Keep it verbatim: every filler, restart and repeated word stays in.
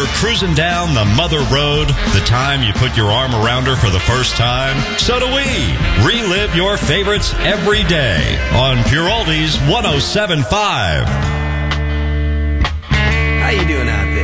cruising down the mother road, the time you put your arm around her for the first time? So do we. Relive your favorites every day on Pure Oldies one oh seven point five. How you doing out there?